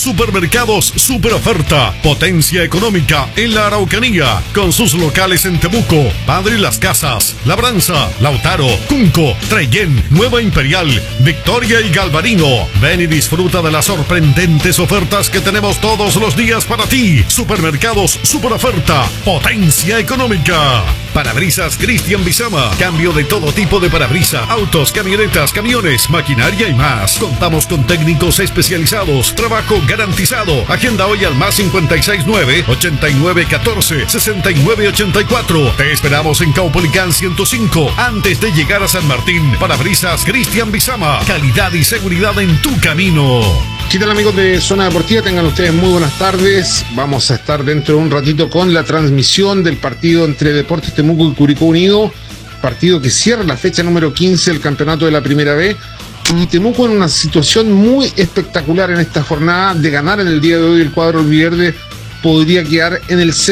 Supermercados Super Oferta, potencia económica en la Araucanía, con sus locales en Temuco, Padre Las Casas, Labranza, Lautaro, Cunco, Trellén, Nueva Imperial, Victoria y Galvarino. Ven y disfruta de las sorprendentes ofertas que tenemos todos los días para ti. Supermercados Super Oferta, potencia económica. Parabrisas Cristian Bizama, cambio de todo tipo de parabrisa, autos, camionetas, camiones, maquinaria y más. Contamos con técnicos especializados, trabajo garantizado. Agenda hoy al más 569-8914-6984. Te esperamos en Caupolicán 105, antes de llegar a San Martín. Parabrisas Cristian Bizama, calidad y seguridad en tu camino. ¿Qué tal, amigos de Zona Deportiva? Tengan ustedes muy buenas tardes. Vamos a estar dentro de un ratito con la transmisión del partido entre Deportes Temuco y Curicó Unido, partido que cierra la fecha número 15 del campeonato de la Primera B. Y Temuco en una situación muy espectacular en esta jornada. De ganar en el día de hoy, el cuadro albiverde podría quedar en el